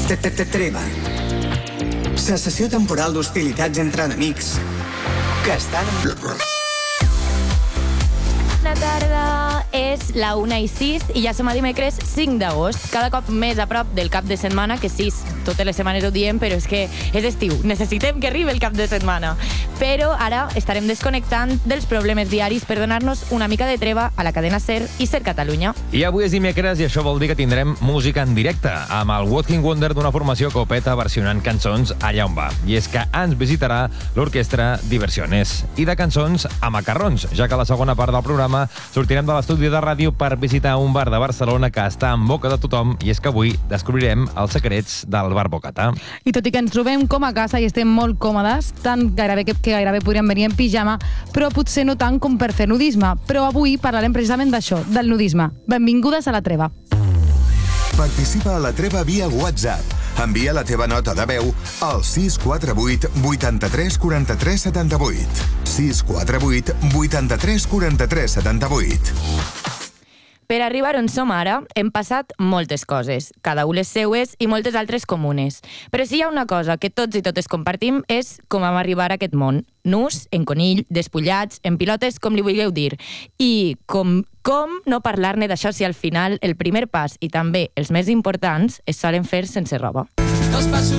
Treva. Cessació temporal d'hostilitats entre enemics que estan en guerra. Bona tarda, és la 1:06 i ja som a dimecres 5 d'agost. Cada cop més a prop del cap de setmana, que sí, totes les setmanes ho diem, però és que és estiu. Necessitem que arribi el cap de setmana. Però ara estarem desconnectant dels problemes diaris per donar-nos una mica de treva a la cadena SER i SER Catalunya. I avui és dimecres i això vol dir que tindrem música en directe, amb el Walking Wonder d'una formació que ho peta versionant cançons allà on va. I és que ens visitarà l'orquestra Diversiones. I de cançons a macarrons, ja que a la segona part del programa sortirem de l'estudi de ràdio per visitar un bar de Barcelona que està en boca de tothom, i és que avui descobrirem els secrets del bar Bocata. I tot i que ens trobem com a casa i estem molt còmodes, tant gairebé que gairebé podríem venir en pijama, però potser no tant com per fer nudisme. Però avui parlarem precisament d'això, del nudisme. Benvingudes a La Treva. Participa a La Treva via WhatsApp. Envia la teva nota de veu al 648 83 43 78. 648 83 43 78. Per arribar on som ara, hem passat moltes coses, cada un les seues i moltes altres comunes. Però si hi ha una cosa que tots i totes compartim és com vam arribar a aquest món. Nus, en conill, despullats, en pilotes, com li vulgueu dir. I com no parlar-ne d'això si al final el primer pas i també els més importants es solen fer sense roba. Dos passos